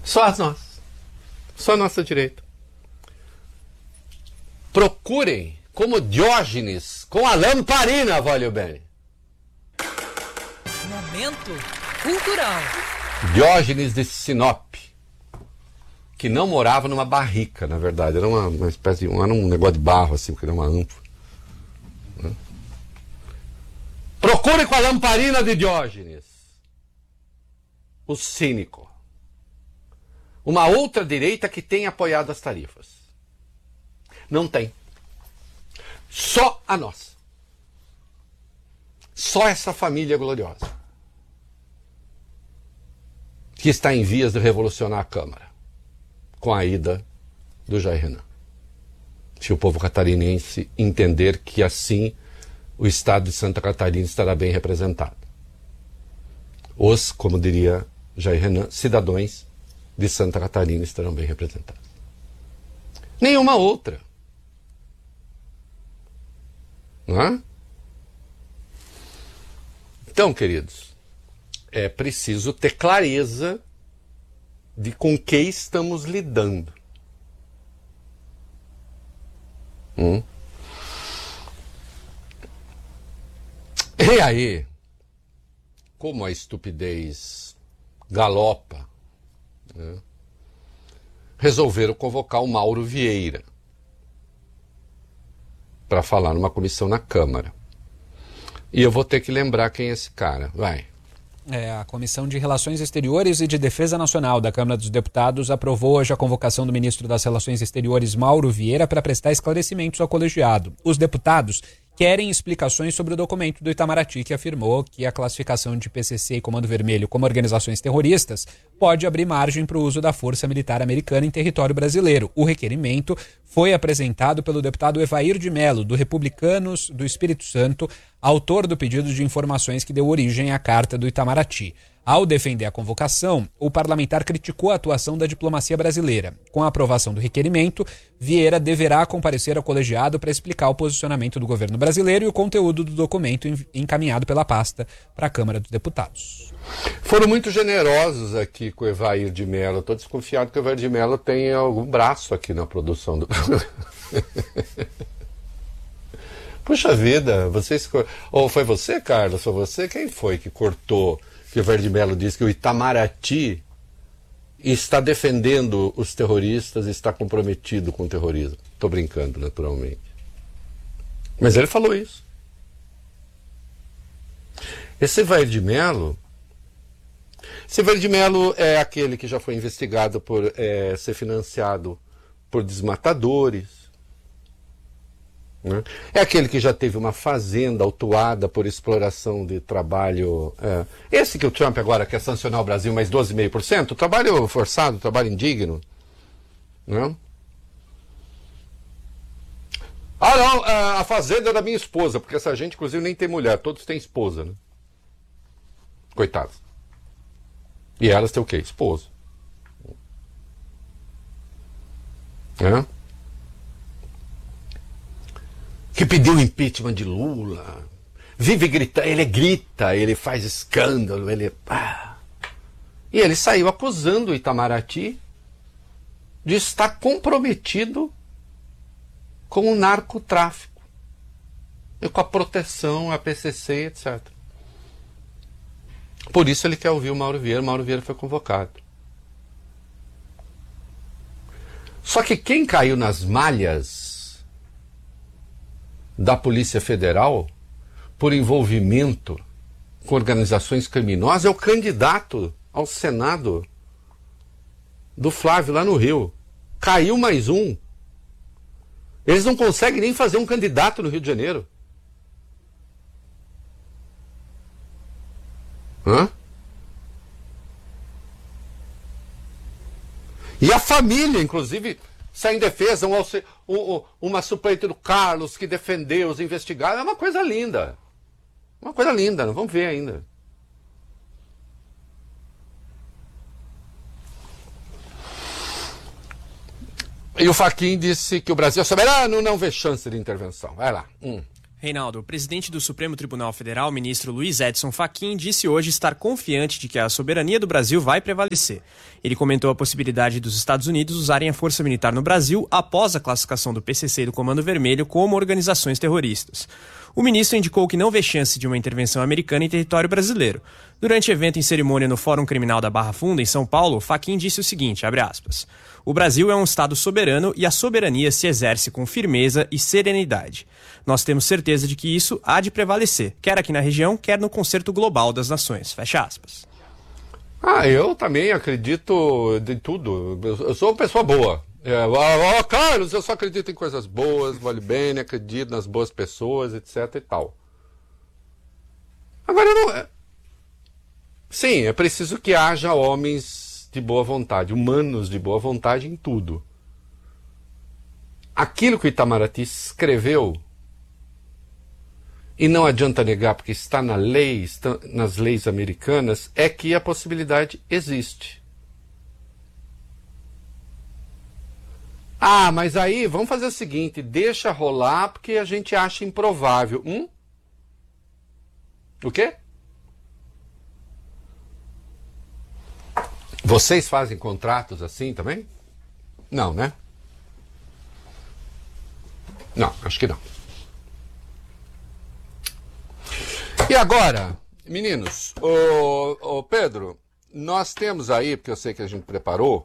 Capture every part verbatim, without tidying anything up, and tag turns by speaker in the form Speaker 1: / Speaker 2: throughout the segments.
Speaker 1: Só as nossas. Só a nossa direita. Procurem como Diógenes com a lamparina, voglio bene.
Speaker 2: Momento cultural.
Speaker 1: Diógenes de Sinope, que não morava numa barrica, na verdade. Era uma, uma espécie de... Um, era um negócio de barro, assim, porque era uma ânfora. Né? Procure com a lamparina de Diógenes. O cínico. Uma outra direita que tem apoiado as tarifas. Não tem. Só a nossa. Só essa família gloriosa. Que está em vias de revolucionar a Câmara. Com a ida do Jair Renan. Se o povo catarinense entender que assim o estado de Santa Catarina estará bem representado. Os, como diria Jair Renan, cidadãos de Santa Catarina estarão bem representados. Nenhuma outra. Não é? Então, queridos, é preciso ter clareza de com que estamos lidando. Hum? E aí, como a estupidez galopa, né, resolveram convocar o Mauro Vieira para falar numa comissão na Câmara. E eu vou ter que lembrar quem é esse cara. Vai.
Speaker 3: É, a Comissão de Relações Exteriores e de Defesa Nacional da Câmara dos Deputados aprovou hoje a convocação do ministro das Relações Exteriores, Mauro Vieira, para prestar esclarecimentos ao colegiado. Os deputados querem explicações sobre o documento do Itamaraty, que afirmou que a classificação de P C C e Comando Vermelho como organizações terroristas pode abrir margem para o uso da força militar americana em território brasileiro. O requerimento foi apresentado pelo deputado Evair de Mello, do Republicanos do Espírito Santo, autor do pedido de informações que deu origem à carta do Itamaraty. Ao defender a convocação, o parlamentar criticou a atuação da diplomacia brasileira. Com a aprovação do requerimento, Vieira deverá comparecer ao colegiado para explicar o posicionamento do governo brasileiro e o conteúdo do documento encaminhado pela pasta para a Câmara dos Deputados.
Speaker 1: Foram muito generosos aqui com o Evair de Mello. Estou desconfiado que o Evair de Mello tem algum braço aqui na produção do... Puxa vida, vocês... Ou foi você, Carlos? Foi você? Quem foi que cortou... que o Evair de Mello disse que o Itamaraty está defendendo os terroristas e está comprometido com o terrorismo. Estou brincando, naturalmente. Mas ele falou isso. Esse Evair de Mello... Esse Evair de Mello é aquele que já foi investigado por é, ser financiado por desmatadores. É aquele que já teve uma fazenda autuada por exploração de trabalho. É. Esse que o Trump agora quer sancionar o Brasil mais doze vírgula cinco por cento, trabalho forçado, trabalho indigno. Não? Ah, não, a fazenda é da minha esposa, porque essa gente, inclusive, nem tem mulher, todos têm esposa, né? Coitados. E elas têm o quê? Esposa. É? Que pediu o impeachment de Lula, vive gritando, ele grita, ele faz escândalo, ele... Ah. E ele saiu acusando o Itamaraty de estar comprometido com o narcotráfico, e com a proteção, a P C C, etcétera. Por isso ele quer ouvir o Mauro Vieira, o Mauro Vieira foi convocado. Só que quem caiu nas malhas da Polícia Federal por envolvimento com organizações criminosas é o candidato ao Senado do Flávio lá no Rio. Caiu mais um. Eles não conseguem nem fazer um candidato no Rio de Janeiro. Hã? E a família, inclusive, sai em defesa, um, um, uma suplente do Carlos que defendeu os investigados. É uma coisa linda. Uma coisa linda, não vamos ver ainda. E o Fachin disse que o Brasil é soberano, não vê chance de intervenção. Vai lá. Hum.
Speaker 4: Reinaldo, o presidente do Supremo Tribunal Federal, ministro Luiz Edson Fachin, disse hoje estar confiante de que a soberania do Brasil vai prevalecer. Ele comentou a possibilidade dos Estados Unidos usarem a força militar no Brasil após a classificação do P C C e do Comando Vermelho como organizações terroristas. O ministro indicou que não vê chance de uma intervenção americana em território brasileiro. Durante evento em cerimônia no Fórum Criminal da Barra Funda, em São Paulo, Fachin disse o seguinte, abre aspas, o Brasil é um Estado soberano e a soberania se exerce com firmeza e serenidade. Nós temos certeza de que isso há de prevalecer, quer aqui na região, quer no concerto global das nações. Fecha aspas.
Speaker 1: Ah, eu também acredito em tudo. Eu sou uma pessoa boa. É, ó, ó, Carlos, eu só acredito em coisas boas, vale bem, acredito nas boas pessoas, etc e tal. Agora, não é... Sim, é preciso que haja homens de boa vontade, humanos de boa vontade em tudo. Aquilo que o Itamaraty escreveu, e não adianta negar, porque está na lei, está nas leis americanas, é que a possibilidade existe. Ah, mas aí vamos fazer o seguinte, deixa rolar porque a gente acha improvável. Hum? O quê? Vocês fazem contratos assim também? Não, né? Não, acho que não. E agora, meninos, o, o Pedro, nós temos aí, porque eu sei que a gente preparou,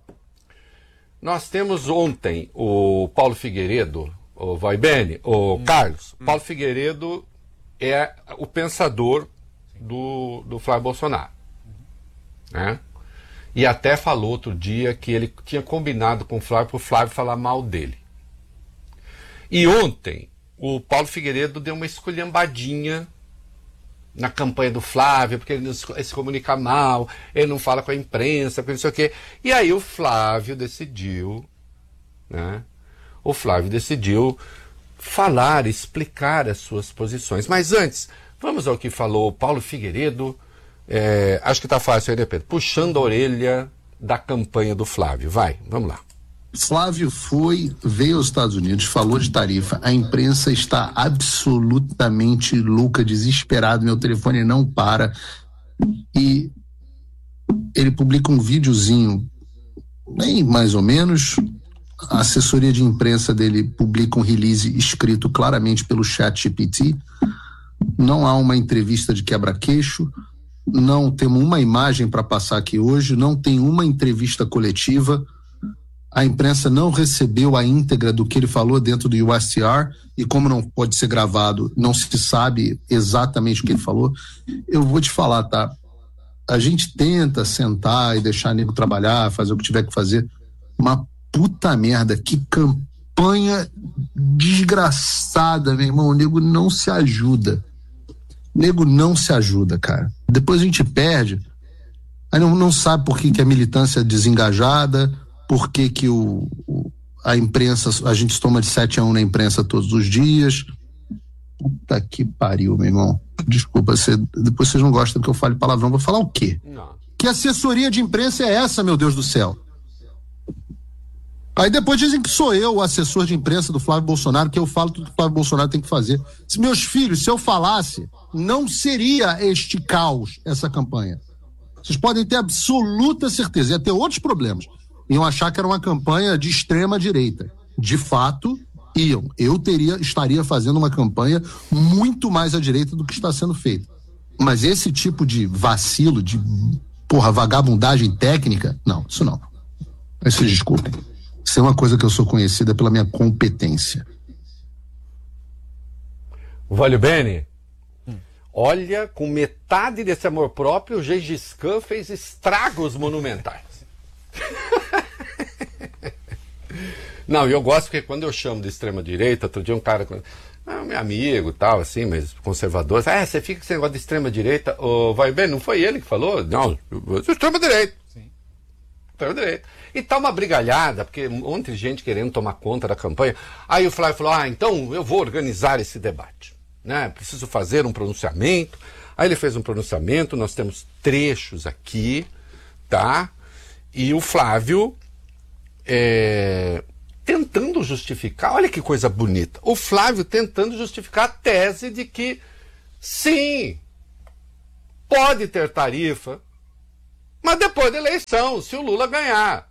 Speaker 1: nós temos ontem o Paulo Figueiredo, o Vai Bene, o hum. Carlos. Hum. Paulo Figueiredo é o pensador do, do Flávio Bolsonaro. Né? E até falou outro dia que ele tinha combinado com o Flávio para o Flávio falar mal dele. E ontem o Paulo Figueiredo deu uma esculhambadinha na campanha do Flávio, porque ele, ele se comunica mal, ele não fala com a imprensa, porque não sei o quê. E aí o Flávio decidiu, né? O Flávio decidiu falar, explicar as suas posições. Mas antes, vamos ao que falou o Paulo Figueiredo. É, acho que tá fácil aí, né, Pedro? Puxando a orelha da campanha do Flávio. Vai, vamos lá.
Speaker 5: Flávio foi, veio aos Estados Unidos, falou de tarifa, a imprensa está absolutamente louca, desesperada, meu telefone não para, e ele publica um videozinho, bem mais ou menos, a assessoria de imprensa dele publica um release escrito claramente pelo ChatGPT, não há uma entrevista de quebra-queixo, não temos uma imagem para passar aqui hoje, não tem uma entrevista coletiva. A imprensa não recebeu a íntegra do que ele falou dentro do U S T R e como não pode ser gravado, não se sabe exatamente o que ele falou. Eu vou te falar, tá? A gente tenta sentar e deixar o nego trabalhar, fazer o que tiver que fazer. Uma puta merda, que campanha desgraçada, meu irmão. O nego não se ajuda. O nego não se ajuda, cara. Depois a gente perde, aí não, não sabe por que, que a militância é desengajada, por que que o, o, a imprensa, a gente toma de sete a um na imprensa todos os dias. Puta que pariu, meu irmão. Desculpa, você, depois vocês não gostam que eu fale palavrão. Vou falar o quê? Não. Que assessoria de imprensa é essa, meu Deus do céu? Aí depois dizem que sou eu o assessor de imprensa do Flávio Bolsonaro, que eu falo tudo que o Flávio Bolsonaro tem que fazer. Se meus filhos, se eu falasse, não seria este caos, essa campanha. Vocês podem ter absoluta certeza. Ia ter outros problemas. Iam achar que era uma campanha de extrema direita. De fato, iam. Eu teria, estaria fazendo uma campanha muito mais à direita do que está sendo feita. Mas esse tipo de vacilo, de porra, vagabundagem técnica, não, isso não. Mas se desculpem. Isso é uma coisa que eu sou conhecida pela minha competência.
Speaker 1: Vale Bene, hum. Olha, com metade desse amor próprio, o Gengis Khan fez estragos monumentais. Não, eu gosto porque quando eu chamo de extrema-direita, outro dia um cara, ah, meu amigo, tal, assim, mas conservador, ah, você fica com esse negócio de extrema-direita, oh, vai bem, não foi ele que falou? Não, extrema-direita. Sim. Extrema-direita. E tá uma brigalhada, porque um monte de gente querendo tomar conta da campanha. Aí o Flávio falou, ah, então eu vou organizar esse debate, né? Preciso fazer um pronunciamento. Aí ele fez um pronunciamento, nós temos trechos aqui, tá? E o Flávio é, tentando justificar, olha que coisa bonita, o Flávio tentando justificar a tese de que sim, pode ter tarifa, Mas depois da eleição, se o Lula ganhar.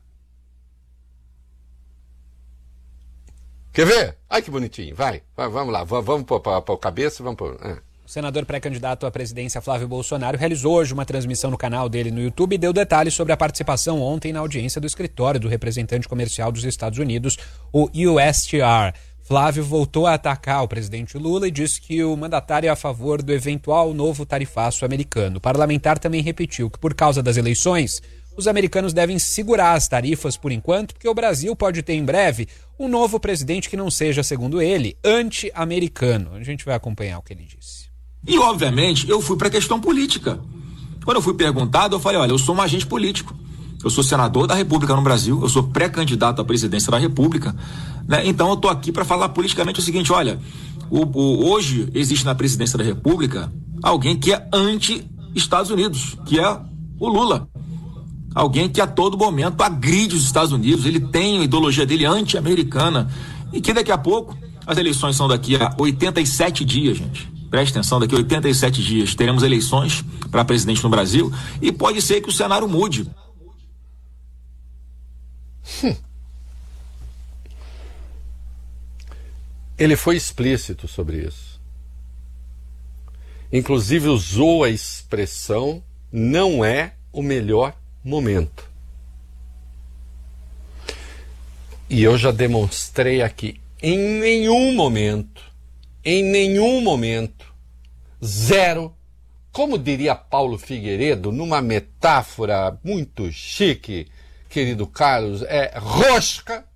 Speaker 1: Quer ver? Ai, que bonitinho. Vai, vai vamos lá. Vamos para o cabeça, vamos para... É.
Speaker 3: O senador pré-candidato à presidência Flávio Bolsonaro realizou hoje uma transmissão no canal dele no YouTube e deu detalhes sobre a participação ontem na audiência do escritório do representante comercial dos Estados Unidos, o U S T R. Flávio voltou a atacar o presidente Lula e disse que o mandatário é a favor do eventual novo tarifaço americano. O parlamentar também repetiu que, por causa das eleições, os americanos devem segurar as tarifas por enquanto, porque o Brasil pode ter em breve um novo presidente que não seja, segundo ele, anti-americano. A gente vai acompanhar o que ele disse.
Speaker 6: E, obviamente, eu fui para a questão política. Quando eu fui perguntado, eu falei, olha, eu sou um agente político. Eu sou senador da República no Brasil, eu sou pré-candidato à presidência da República, né? Então eu estou aqui para falar politicamente o seguinte, olha, o, o, hoje existe na presidência da República alguém que é anti-Estados Unidos, que é o Lula. Alguém que a todo momento agride os Estados Unidos, ele tem a ideologia dele anti-americana, e que daqui a pouco, as eleições são daqui a oitenta e sete dias, gente. Preste atenção, daqui a oitenta e sete dias teremos eleições para presidente no Brasil, e pode ser que o cenário mude.
Speaker 1: Hum. Ele foi explícito sobre isso. Inclusive usou a expressão não é o melhor momento. E eu já demonstrei aqui, em nenhum momento, em nenhum momento, zero, como diria Paulo Figueiredo, numa metáfora muito chique, querido Carlos, é rosca,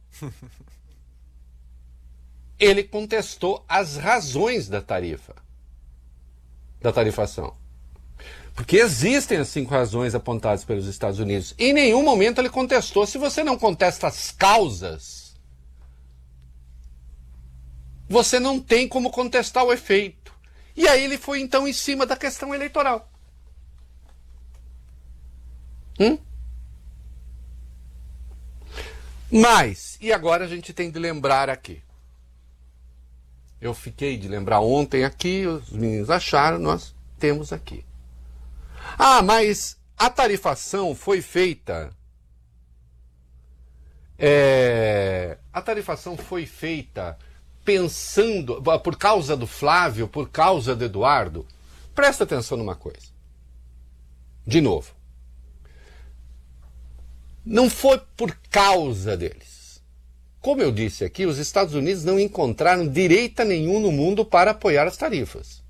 Speaker 1: ele contestou as razões da tarifa, da tarifação. Porque existem as cinco razões apontadas pelos Estados Unidos. Em nenhum momento ele contestou. Se você não contesta as causas, você não tem como contestar o efeito. E aí ele foi então em cima da questão eleitoral. Hum? Mas, e agora a gente tem de lembrar aqui. Eu fiquei de lembrar ontem aqui, os meninos acharam, nós temos aqui. Ah, mas a tarifação foi feita... É, a tarifação foi feita pensando... Por causa do Flávio, por causa do Eduardo. Presta atenção numa coisa. De novo. Não foi por causa deles. Como eu disse aqui, os Estados Unidos não encontraram direita nenhum no mundo para apoiar as tarifas.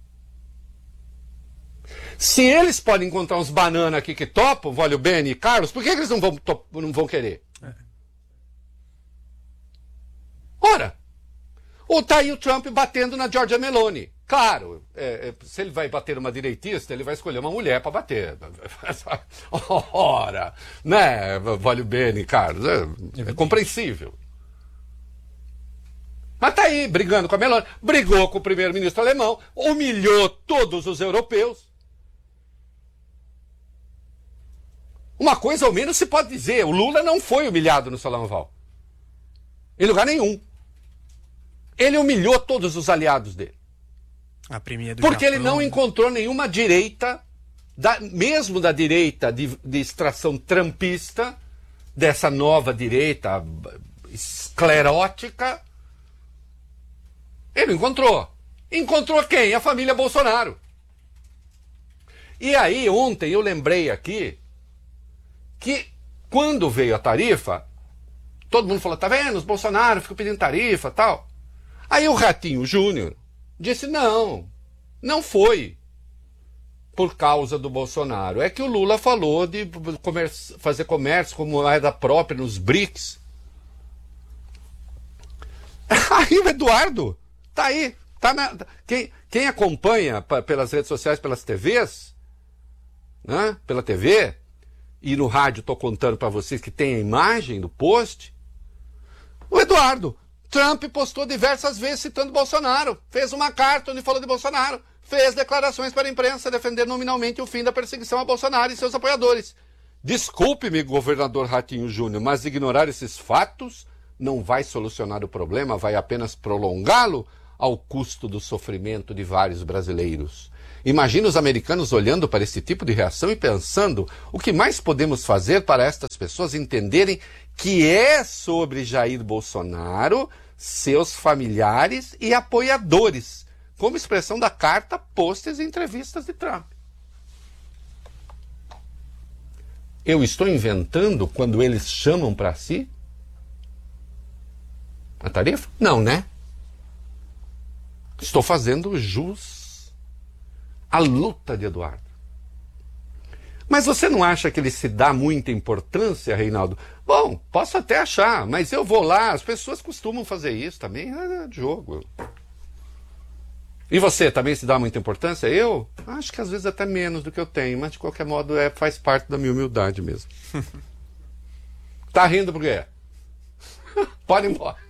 Speaker 1: Se eles podem encontrar uns bananas aqui que topam, Vólio Bene e Carlos, por que eles não vão, não vão querer? É. Ora, ou tá aí o Trump batendo na Giorgia Meloni. Claro, é, é, se ele vai bater uma direitista, ele vai escolher uma mulher para bater. Ora, né, Vólio Bene e Carlos, é, é compreensível. Mas tá aí, brigando com a Meloni, brigou com o primeiro-ministro alemão, humilhou todos os europeus. Uma coisa ao menos se pode dizer, o Lula não foi humilhado no Salão Oval. Em lugar nenhum. Ele humilhou todos os aliados dele.
Speaker 4: A premier do
Speaker 1: Porque
Speaker 4: Japão,
Speaker 1: ele não encontrou nenhuma direita, da, mesmo da direita de, de extração trumpista, dessa nova direita esclerótica, ele encontrou. Encontrou quem? A família Bolsonaro. E aí, ontem eu lembrei aqui que quando veio a tarifa, todo mundo falou, tá vendo, os Bolsonaro ficam pedindo tarifa e tal. Aí o Ratinho Júnior disse, não, não foi por causa do Bolsonaro. É que o Lula falou de comércio, fazer comércio como moeda própria nos BRICS. Aí o Eduardo, tá aí. Tá na, quem, quem acompanha p- pelas redes sociais, pelas T Vs, né, pela T V, e no rádio estou contando para vocês que tem a imagem do post, o Eduardo, Trump postou diversas vezes citando Bolsonaro, fez uma carta onde falou de Bolsonaro, fez declarações para a imprensa defender nominalmente o fim da perseguição a Bolsonaro e seus apoiadores. Desculpe-me, governador Ratinho Júnior, mas ignorar esses fatos não vai solucionar o problema, vai apenas prolongá-lo ao custo do sofrimento de vários brasileiros. Imagina os americanos olhando para esse tipo de reação e pensando o que mais podemos fazer para estas pessoas entenderem que é sobre Jair Bolsonaro, seus familiares e apoiadores, como expressão da carta, pôsteres e entrevistas de Trump. Eu estou inventando quando eles chamam para si a tarefa? Não, né? Estou fazendo jus à luta de Eduardo. Mas você não acha que ele se dá muita importância, Reinaldo? Bom, posso até achar, mas eu vou lá, as pessoas costumam fazer isso também, é de jogo. E você também se dá muita importância? Eu acho que às vezes até menos do que eu tenho, mas de qualquer modo é, faz parte da minha humildade mesmo. Tá rindo por quê? Pode ir embora.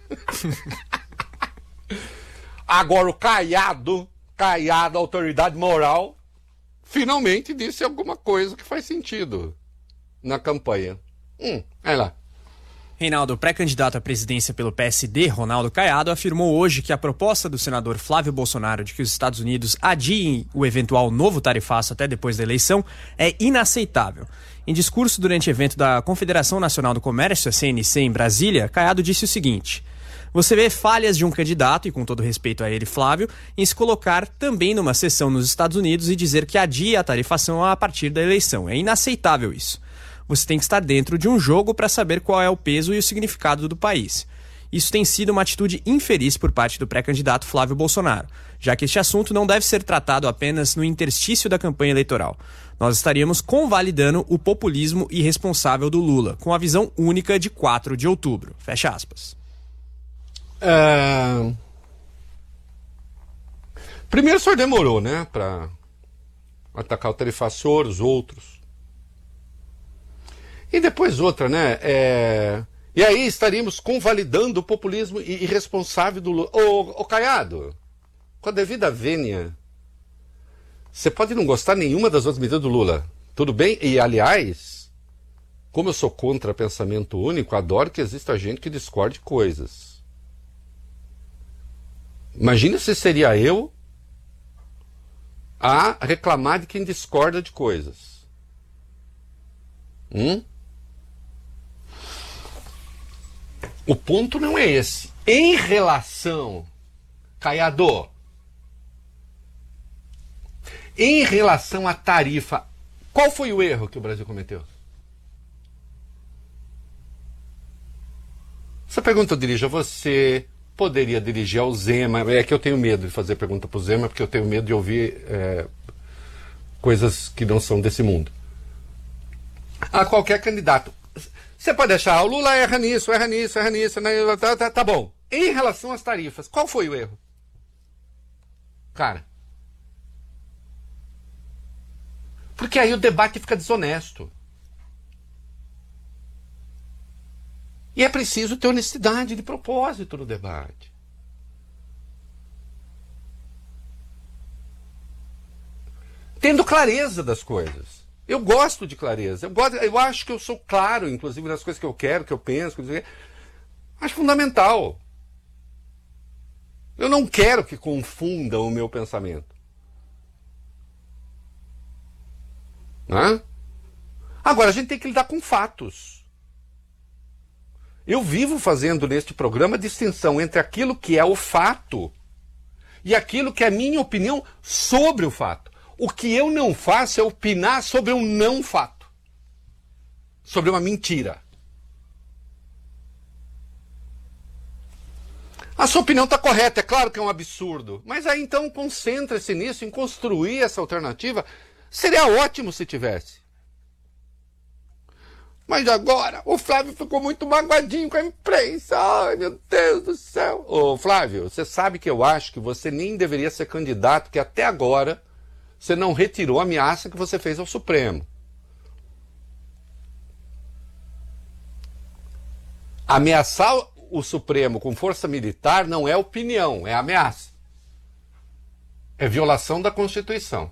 Speaker 1: Agora o Caiado, Caiado, autoridade moral, finalmente disse alguma coisa que faz sentido na campanha. Hum, vai lá.
Speaker 4: Reinaldo, pré-candidato à presidência pelo P S D, Ronaldo Caiado, afirmou hoje que a proposta do senador Flávio Bolsonaro de que os Estados Unidos adiem o eventual novo tarifaço até depois da eleição é inaceitável. Em discurso durante evento da Confederação Nacional do Comércio, a C N C, em Brasília, Caiado disse o seguinte: você vê falhas de um candidato, e com todo respeito a ele, Flávio, em se colocar também numa sessão nos Estados Unidos e dizer que adia a tarifação a partir da eleição. É inaceitável isso. Você tem que estar dentro de um jogo para saber qual é o peso e o significado do país. Isso tem sido uma atitude infeliz por parte do pré-candidato Flávio Bolsonaro, já que este assunto não deve ser tratado apenas no interstício da campanha eleitoral. Nós estaríamos convalidando o populismo irresponsável do Lula, com a visão única de quatro de outubro. Fecha aspas.
Speaker 1: É... Primeiro o senhor demorou, né, para atacar o tarifacior, os outros. E depois outra, né? É... E aí estaríamos convalidando o populismo irresponsável do Lula. Ô, ô Caiado, com a devida vênia, você pode não gostar nenhuma das outras medidas do Lula, tudo bem? E, aliás, como eu sou contra pensamento único, adoro que exista gente que discorde coisas. Imagina se seria eu a reclamar de quem discorda de coisas. Hum? O ponto não é esse. Em relação, Caiado, em relação à tarifa, qual foi o erro que o Brasil cometeu? Essa pergunta eu dirijo a você, poderia dirigir ao Zema. É que eu tenho medo de fazer pergunta para o Zema, porque eu tenho medo de ouvir é, coisas que não são desse mundo. A qualquer candidato. Você pode achar, o Lula erra nisso, erra nisso, erra nisso, né? tá, tá, tá bom. Em relação às tarifas, qual foi o erro? Cara, porque aí o debate fica desonesto. E é preciso ter honestidade de propósito no debate. Tendo clareza das coisas. Eu gosto de clareza. Eu, gosto, eu acho que eu sou claro, inclusive, nas coisas que eu quero, que eu penso. Que eu acho fundamental. Eu não quero que confundam o meu pensamento. Né? Agora, a gente tem que lidar com fatos. Eu vivo fazendo neste programa a distinção entre aquilo que é o fato e aquilo que é a minha opinião sobre o fato. O que eu não faço é opinar sobre um não fato. Sobre uma mentira. A sua opinião está correta, é claro que é um absurdo. Mas aí então concentre-se nisso, em construir essa alternativa. Seria ótimo se tivesse. Mas agora o Flávio ficou muito magoadinho com a imprensa. Ai, meu Deus do céu. Ô Flávio, você sabe que eu acho que você nem deveria ser candidato, que até agora você não retirou a ameaça que você fez ao Supremo. Ameaçar o Supremo com força militar não é opinião, é ameaça. É violação da Constituição.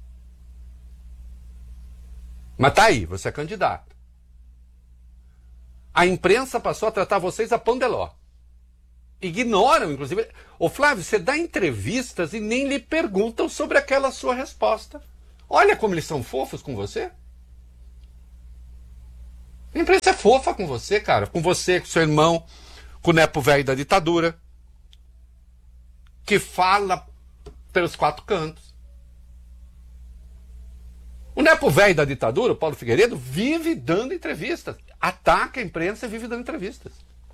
Speaker 1: Mas tá aí, você é candidato. A imprensa passou a tratar vocês a pão de ló. ignoram, inclusive. Ô Flávio, você dá entrevistas e nem lhe perguntam sobre aquela sua resposta. Olha como eles são fofos com você. A imprensa é fofa com você, cara. Com você, com seu irmão, com o nepo velho da ditadura, que fala pelos quatro cantos. O nepo velho da ditadura, o Paulo Figueiredo, vive dando entrevistas. Ataca a imprensa e vive dando entrevistas.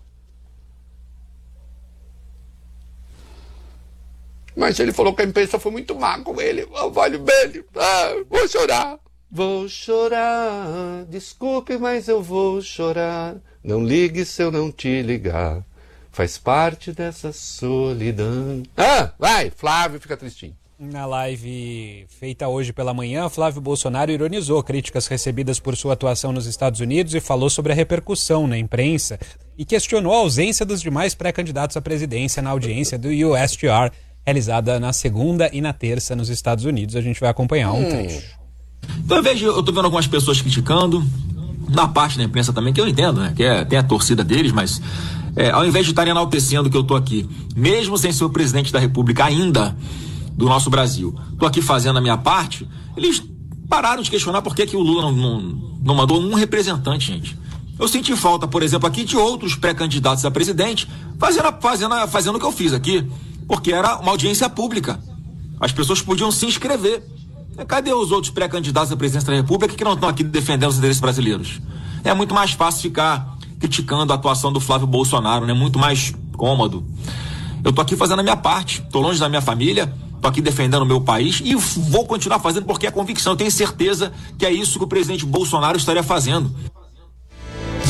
Speaker 1: Mas ele falou que a imprensa foi muito má com ele. Oh, vale bem. Ah, vou chorar. Vou chorar. Desculpe, mas eu vou chorar. Não ligue se eu não te ligar. Faz parte dessa solidão. Ah, vai, Flávio, fica tristinho.
Speaker 3: Na live feita hoje pela manhã, Flávio Bolsonaro ironizou críticas recebidas por sua atuação nos Estados Unidos e falou sobre a repercussão na imprensa e questionou a ausência dos demais pré-candidatos à presidência na audiência do U S T R, realizada na segunda e na terça nos Estados Unidos. A gente vai acompanhar um hum. trecho.
Speaker 6: Então, eu vejo, eu tô vendo algumas pessoas criticando, na parte da imprensa também, que eu entendo, né? Que é, tem a torcida deles, mas é, ao invés de estarem enaltecendo que eu tô aqui, mesmo sem ser o presidente da República ainda, do nosso Brasil, tô aqui fazendo a minha parte, eles pararam de questionar por que, que o Lula não, não, não mandou um representante, gente. Eu senti falta, por exemplo, aqui de outros pré-candidatos a presidente fazendo, fazendo, fazendo o que eu fiz aqui, porque era uma audiência pública. As pessoas podiam se inscrever. Cadê os outros pré-candidatos à presidência da República que não estão aqui defendendo os interesses brasileiros? É muito mais fácil ficar criticando a atuação do Flávio Bolsonaro, né? Muito mais cômodo. Eu tô aqui fazendo a minha parte, tô longe da minha família, tô aqui defendendo o meu país e vou continuar fazendo porque é convicção. Eu tenho certeza que é isso que o presidente Bolsonaro estaria fazendo.